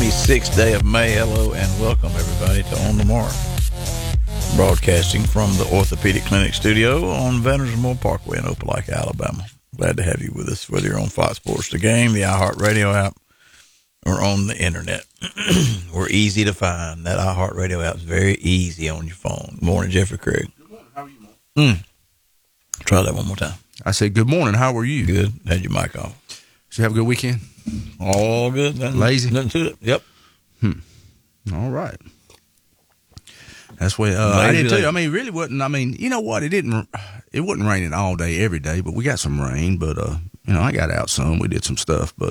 26th day of May. Hello and welcome everybody to On the Mark. Broadcasting from the Orthopedic Clinic studio on Veterans Memorial Parkway in Opelika, Alabama. Glad to have you with us, whether you're on Fox Sports The Game, the iHeartRadio app, or on the internet. We're easy to find. That iHeartRadio app is very easy on your phone. Good morning, Jeffrey Craig. Good morning. How are you, Mark? Try that one more time. I said, good morning. How are you? Good. Had your mic off. Did you have a good weekend? All good. Lazy? Nothing to it. Yep. All right. That's what I did too. I mean, it really wasn't. I mean, you know what? It wasn't raining all day, every day, but we got some rain. But I got out some. We did some stuff, but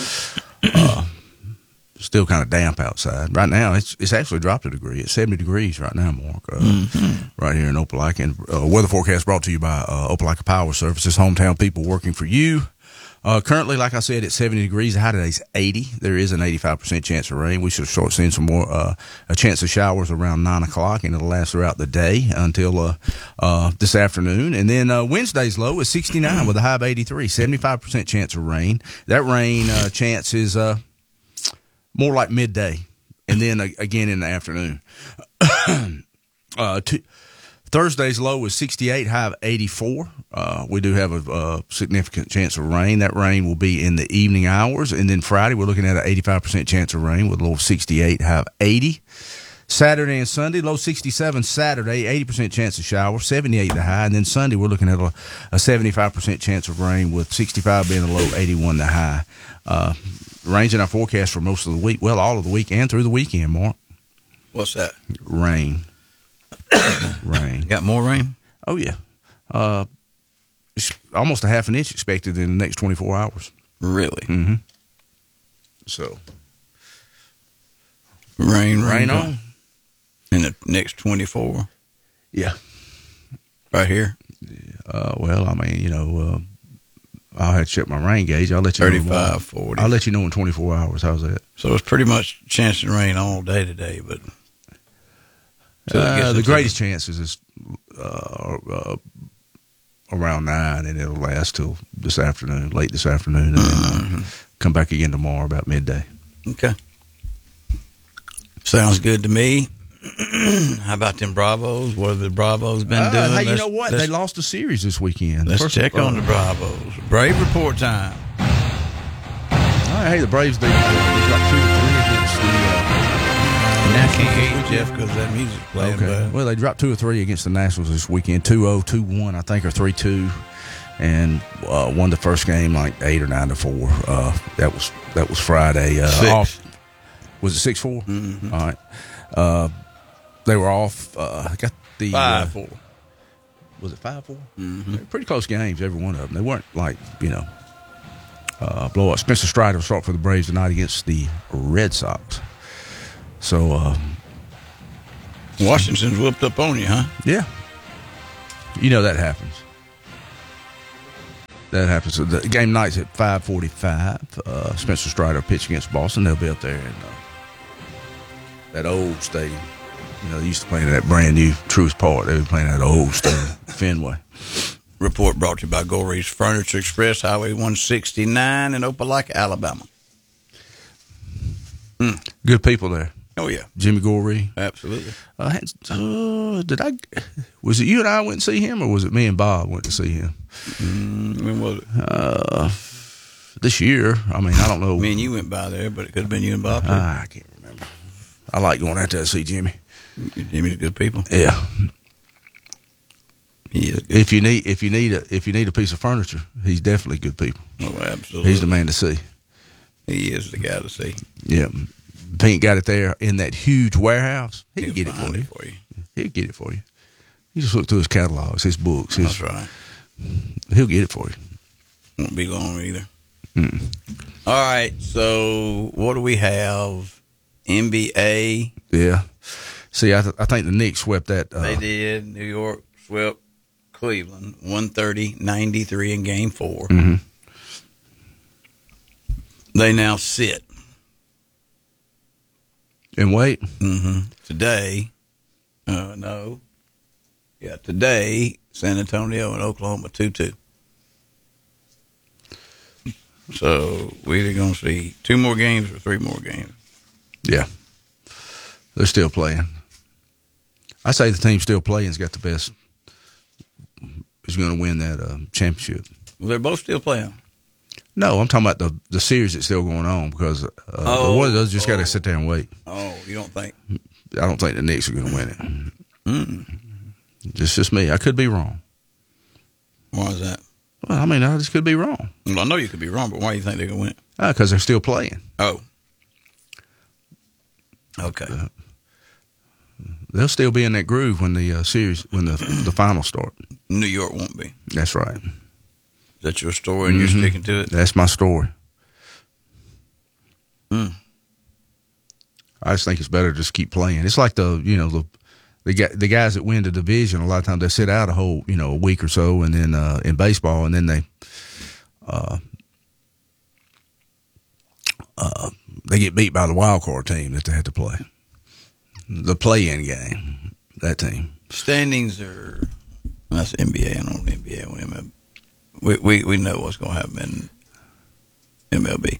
still kind of damp outside. Right now, it's actually dropped a degree. It's 70 degrees right now, Mark. Right here in Opelika. And weather forecast brought to you by Opelika Power Services, hometown people working for you. Currently, like I said, it's 70 degrees. The high today's 80. There is an 85% chance of rain. We should start seeing some more, a chance of showers around 9 o'clock, and it'll last throughout the day until this afternoon. And then Wednesday's low is 69 with a high of 83. 75% chance of rain. That rain chance is more like midday, and then again in the afternoon. Thursday's low is 68, high of 84. We do have a significant chance of rain. That rain will be in the evening hours. And then Friday, we're looking at an 85% chance of rain with a low of 68, high of 80. Saturday and Sunday, low 67 Saturday, 80% chance of shower, 78 the high. And then Sunday, we're looking at a 75% chance of rain with 65 being the low, 81 the high. Rain's in our forecast for most of the week. Well, all of the week and through the weekend, Mark. What's that? Rain. Rain. Got more rain? Oh, yeah. It's almost a half an inch expected in the next 24 hours. Really? Mm-hmm. So. Rain on. In the next 24? Yeah. Right here? Well, I mean, I'll have to check my rain gauge. I'll let you 35, know. 40. I'll let you know in 24 hours. How's that? So it's pretty much chance of rain all day today, but the greatest chances is around 9, and it'll last till this afternoon, late this afternoon, and then come back again tomorrow about midday. Okay. Sounds good to me. How about them Bravos? What have the Bravos been doing? Hey, you know what? They lost a series this weekend. Let's check on the Bravos. Brave report time. All right, hey, the Braves, they dropped 2 or 3 against the... Now I can't hear you, Jeff, because that music's playing. Okay. Well, they dropped 2 or 3 against the Nationals this weekend. 2-0, 2-1, I think, or 3-2, and won the first game like 8 or 9-4. That was Friday. Was it 6-4? Mm-hmm. All right. They were off. Got the 5-4. Was it 5-4? Mm-hmm. Pretty close games, every one of them. They weren't like blowout. Spencer Strider will start for the Braves tonight against the Red Sox. So, Washington's whooped up on you, huh? Yeah. That happens. That happens. So the game night's at 5:45. Spencer Strider pitch against Boston. They'll be up there in that old stadium. They used to play in that brand new Truist Park. They were playing at that old stadium, Fenway. Report brought to you by Gorey's Furniture Express, Highway 169 in Opelika, Alabama. Good people there. Oh, yeah. Jimmy Gorey. Absolutely. Was it you and I went to see him, or was it me and Bob went to see him? When was it? This year. I mean, I don't know. Me and you went by there, but it could have been you and Bob, too. I can't remember. I like going out there to see Jimmy. Jimmy's good people. Yeah. He is good. If you need a piece of furniture, he's definitely good people. Oh, absolutely. He's the man to see. He is the guy to see. Yeah. If he ain't got it there in that huge warehouse, he can get it find for you. He'll get it for you. You just look through his catalogs, his books. That's right. He'll get it for you. Won't be long either. All right, so what do we have? NBA. Yeah. See, I think the Knicks swept that. They did. New York swept Cleveland 130-93 in Game 4. Mm-hmm. They now sit. And wait. Mm-hmm. Today, no. Yeah, today, San Antonio and Oklahoma 2-2. So we're either going to see 2 more games or 3 more games. Yeah. They're still playing. I say the team still playing's got the best, is going to win that championship. Well, they're both still playing. No, I'm talking about the series that's still going on because the one of those just got to sit there and wait. Oh, you don't think? I don't think the Knicks are going to win it. Mm-mm. It's just me. I could be wrong. Why is that? Well, I mean, I just could be wrong. Well, I know you could be wrong, but why do you think they're going to win it? Because they're still playing. Oh. Okay. They'll still be in that groove when the series, when the finals start. New York won't be. That's right. Is that your story and you're sticking to it? That's my story. Mm. I just think it's better to just keep playing. It's like the guys that win the division. A lot of times they sit out a week or so, and then in baseball, and then they get beat by the wild card team that they have to play. The play-in game, that team. Standings are, that's NBA. I don't know NBA or MLB. We know what's going to happen in MLB.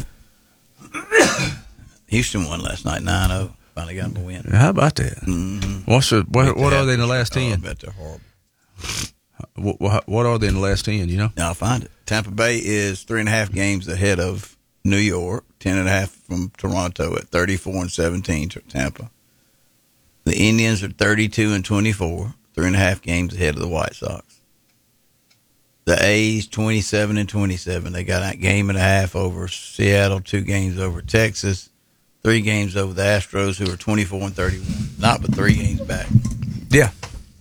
Houston won last night, 9-0. Finally got them a win. How about that? Mm-hmm. What are they in the last 10? I bet they're horrible. What are they in the last 10, you know? I'll find it. Tampa Bay is 3.5 games ahead of New York, 10.5 from Toronto at 34-17, Tampa. The Indians are 32-24, 3.5 games ahead of the White Sox. The A's 27-27. They got a game and a half over Seattle, 2 games over Texas, 3 games over the Astros, who are 24-31. Not but 3 games back. Yeah.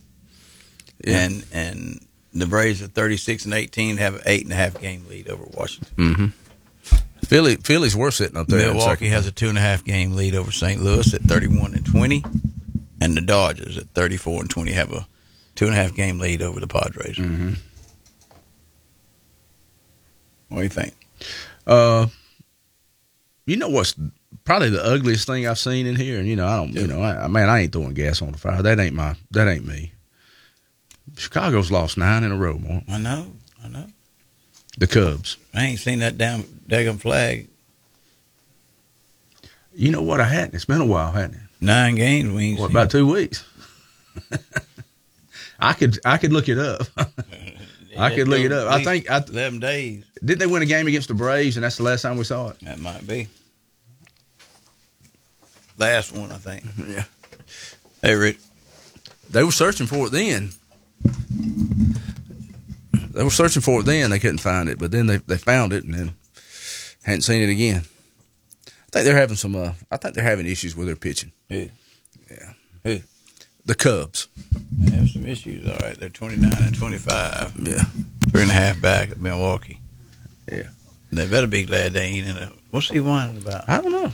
And the Braves are 36-18, have an 8.5 game lead over Washington. Mm-hmm. Phillies were sitting up there. Milwaukee has a 2.5 game lead over St. Louis at 31-20, and the Dodgers at 34-20 have a 2.5 game lead over the Padres. Mm-hmm. What do you think? You know what's probably the ugliest thing I've seen in here, and I ain't throwing gas on the fire. That ain't me. Chicago's lost 9 in a row, Mark. I know. The Cubs. I ain't seen that daggum flag. You know what? I hadn't. It's been a while, hasn't it? 9 games. We ain't What, seen about 2 weeks? I could look it up. I could look it up. I think 11 days. Didn't they win a game against the Braves, and that's the last time we saw it? That might be. Last one, I think. Yeah. Hey, Rick. They were searching for it then. They couldn't find it, but then they found it and then hadn't seen it again. I think they're having issues with their pitching. Who? Yeah. Who? The Cubs. They have some issues. All right, they're 29-25. Yeah. 3.5 back at Milwaukee. Yeah. They better be glad they ain't in a. What's he whining about? I don't know.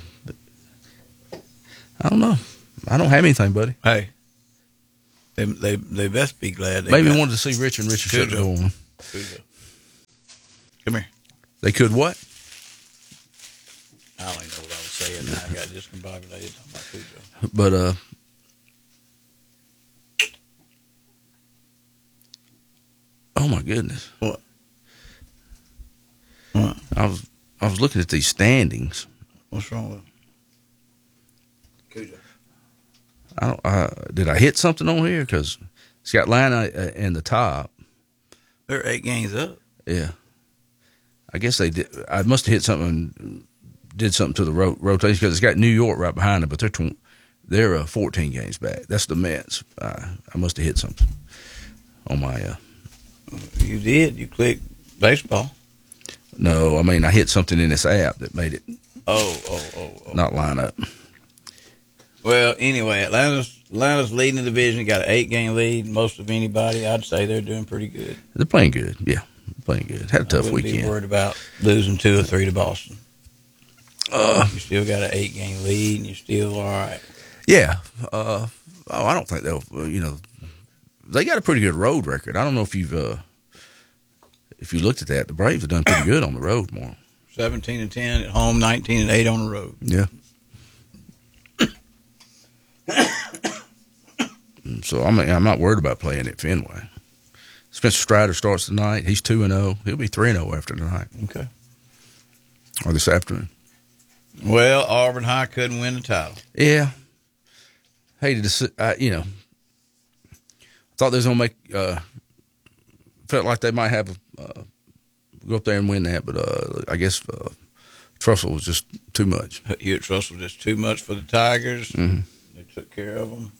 I don't have anything, buddy. Hey, they best be glad. Maybe wanted to see Richard shut the door on. Come here. They could what? I don't even know what I was saying. Now I got discombobulated talking about Cujo. But oh my goodness! What? I was looking at these standings. What's wrong with them? Cujo. Did I hit something on here? Because it's got Atlanta in the top. They're 8 games up. Yeah. I guess they did. I must have hit something, did something to the rotation because it's got New York right behind them, but they're 14 games back. That's the Mets. I must have hit something on my. You did. You clicked baseball. No, I mean I hit something in this app that made it. Oh. Not line up. Well, anyway, Atlanta's leading the division. Got an 8 game lead. Most of anybody, I'd say they're doing pretty good. They're playing good. Yeah, playing good. Had a tough weekend. Be worried about losing 2 or 3 to Boston. You still got an 8 game lead, and you're still all right. Yeah. I don't think they'll. They got a pretty good road record. I don't know if you looked at that. The Braves have done pretty good on the road, more. 17-10 at home, 19-8 on the road. Yeah. So I'm not worried about playing at Fenway. Spencer Strider starts tonight. He's 2-0. He'll be 3-0 after tonight. Okay. Or this afternoon. Well, Auburn High couldn't win the title. Yeah. Hated to see, thought they was going to make, felt like they might have, go up there and win that, but I guess Trussell was just too much. Hewitt Trussell was just too much for the Tigers. Mm-hmm. They took care of them.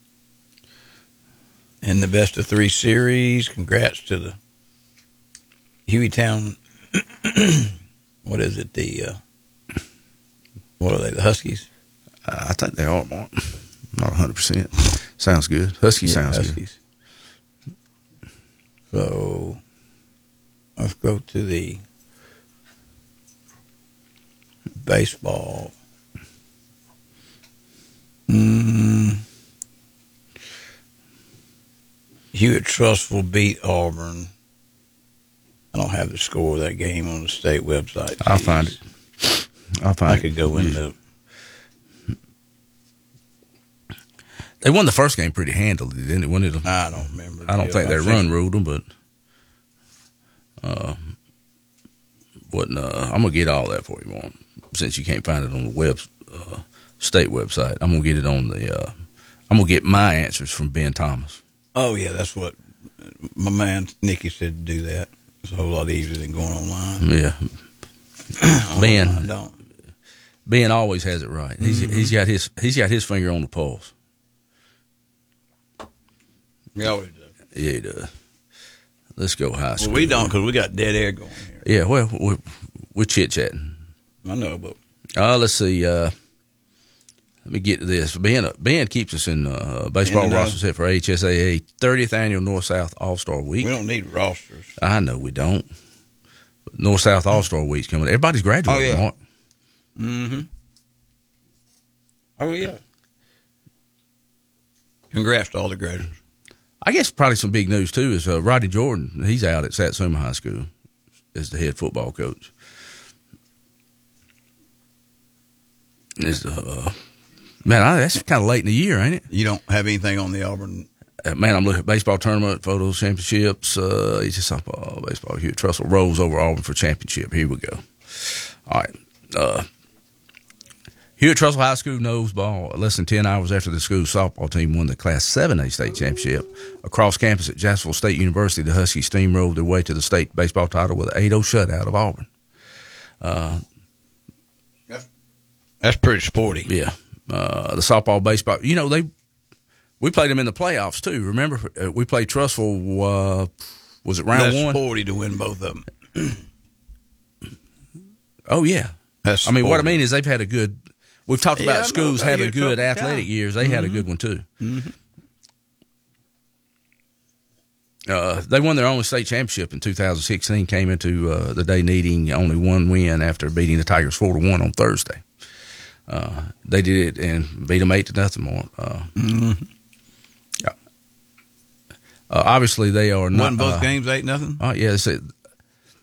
In the best of 3 series, congrats to the Hueytown, what is it, what are they, the Huskies? I think they are, Mark. Not 100%. Sounds good. Huskies sounds Huskies. Good. So, let's go to the baseball. Hewitt Trussell beat Auburn. I don't have the score of that game on the state website. I'll find it. I could go into. They won the first game pretty handily, didn't they? I don't remember. I don't think they run ruled them, but I'm gonna get all that for you, Warren. Since you can't find it on the state website, I'm gonna get it on the. I'm gonna get my answers from Ben Thomas. Oh yeah, that's what my man Nicky said to do that. It's a whole lot easier than going online. Yeah, Ben. Ben always has it right. He's got his finger on the pulse. He always does. Yeah, he does. Let's go high school. Well, we don't because we got dead air going here. Yeah, well, we're chit-chatting. I know, but... let's see. Let me get to this. Ben keeps us in baseball roster set for HSAA 30th Annual North-South All-Star Week. We don't need rosters. I know we don't. But North-South All-Star Week's coming. Everybody's graduating, Mark. Mm-hmm. Oh, yeah. Congrats to all the graduates. I guess probably some big news, too, is Rodney Jordan. He's out at Satsuma High School as the head football coach. Man, that's kind of late in the year, ain't it? You don't have anything on the Auburn? Man, I'm looking at baseball tournament, photos, championships. He's just softball, baseball. Hewitt Trussell rolls over Auburn for championship. Here we go. All right. Hewitt Trussell High School knows ball. Less than 10 hours after the school's softball team won the Class 7A state championship, across campus at Jacksonville State University, the Huskies steamrolled their way to the state baseball title with an 8-0 shutout of Auburn. That's pretty sporty. Yeah. The softball, baseball, we played them in the playoffs too. Remember, we played Trussville. Was it round one? That's sporty to win both of them. Oh yeah. That's what I sporty. mean is they've had a good. We've talked about schools having good athletic years. They had a good one too. Mm-hmm. They won their only state championship in 2016. Came into the day needing only one win after beating the Tigers 4-1 on Thursday. They did it and beat them 8-0 more. Obviously, they are not. Won both games 8-0. Yeah,